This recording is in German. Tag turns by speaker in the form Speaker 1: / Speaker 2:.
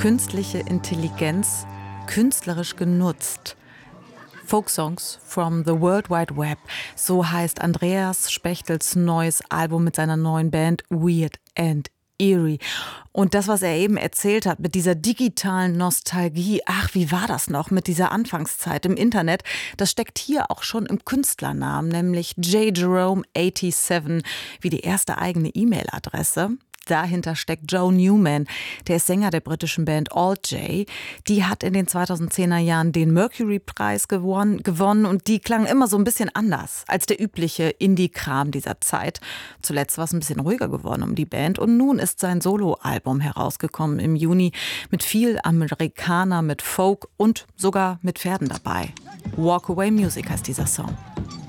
Speaker 1: künstliche Intelligenz künstlerisch genutzt. Folksongs from the World Wide Web, so heißt Andreas Spechtels neues Album mit seiner neuen Band Weird and Eerie. Und das, was er eben erzählt hat mit dieser digitalen Nostalgie, ach, wie war das noch mit dieser Anfangszeit im Internet, das steckt hier auch schon im Künstlernamen, nämlich J. Jerome 87, wie die erste eigene E-Mail-Adresse. Dahinter steckt Joe Newman, der ist Sänger der britischen Band Alt J. Die hat in den 2010er Jahren den Mercury-Preis gewonnen und die klang immer so ein bisschen anders als der übliche Indie-Kram dieser Zeit. Zuletzt war es ein bisschen ruhiger geworden um die Band und nun ist sein Soloalbum herausgekommen im Juni mit viel Amerikaner, mit Folk und sogar mit Pferden dabei. Walk Away Music heißt dieser Song.